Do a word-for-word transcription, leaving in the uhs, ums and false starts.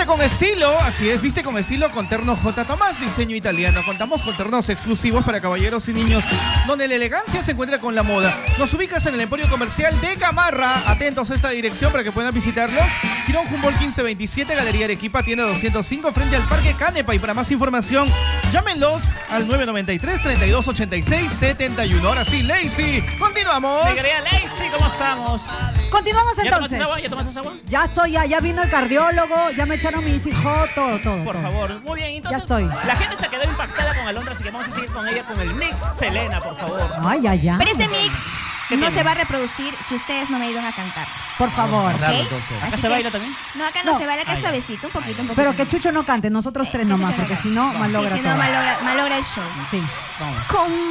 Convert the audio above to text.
Viste con estilo, así es, viste con estilo con terno J. Tomás, diseño italiano. Contamos con ternos exclusivos para caballeros y niños, donde la elegancia se encuentra con la moda. Nos ubicas en el Emporio Comercial de Gamarra. Atentos a esta dirección para que puedan visitarlos. Girón Humboldt quince veintisiete, Galería Arequipa, tienda doscientos cinco, frente al Parque Canepa. Y para más información, llámenlos al nueve nueve tres, treinta y dos ochenta y seis, setenta y uno. Ahora sí, Lacey, continuamos. Mi querida Lacey, ¿cómo estamos? Continuamos ¿Ya entonces. tomaste agua? ¿Ya tomaste agua? Ya estoy, ya, ya vino el cardiólogo, ya me echaron mi Easy Hot, todo, todo. Por todo. favor. Muy bien, entonces. Ya estoy. La gente se quedó impactada con Alondra, así que vamos a seguir con ella con el mix. Selena, por favor. Ay, ay, ay. Pero este mix ¿Qué no tiene? se va a reproducir si ustedes no me ayudan a cantar. Por favor. ¿Ok? Claro, entonces. ¿Acá Así se que- baila también? No, acá no, No. se baila, acá Ah, es ya. suavecito, un poquito, un poquito. Pero que Chucho no cante, nosotros tres Eh, nomás, Chucho no porque cante. si no, malogra Sí, si no, todo. malogra, malogra el show. Sí. Vamos. Con